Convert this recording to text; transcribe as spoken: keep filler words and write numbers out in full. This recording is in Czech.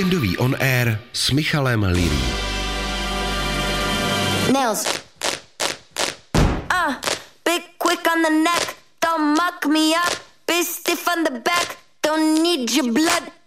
Víkendový on air s Michalem Lyrý. Nails. Uh, big quick on the neck, don't muck me up. Be stiff on the back, don't need your blood.